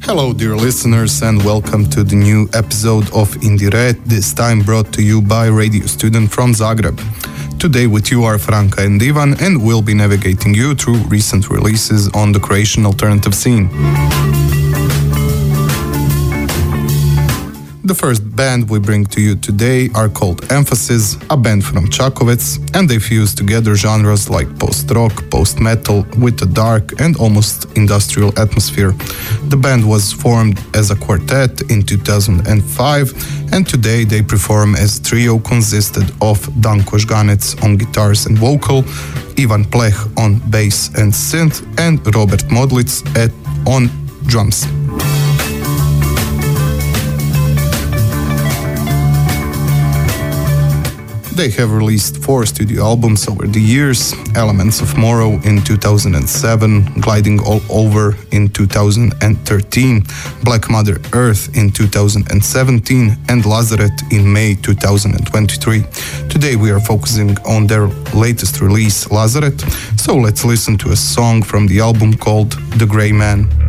Hello, dear listeners, and welcome to the new episode of Indie Red, this time brought to you by Radio Student from Zagreb. Today with you are Franka and Ivan, and we'll be navigating you through recent releases on the Croatian alternative scene. The first band we bring to you today are called Emphasis, a band from Čakovec, and they fuse together genres like post-rock, post-metal with a dark and almost industrial atmosphere. The band was formed as a quartet in 2005, and today they perform as a trio consisted of Danko Žganec on guitars and vocal, Ivan Pleh on bass and synth, and Robert Modlic on drums. They have released 4 studio albums over the years: Elements of Morrow in 2007, Gliding All Over in 2013, Black Mother Earth in 2017, and Lazaret in May 2023. Today we are focusing on their latest release, Lazaret, so let's listen to a song from the album called The Grey Man.